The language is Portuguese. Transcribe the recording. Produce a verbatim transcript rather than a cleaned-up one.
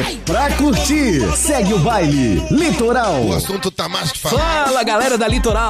é pra curtir. Segue o baile. Litoral. O assunto tá mais que falado. Fala, galera da Litoral.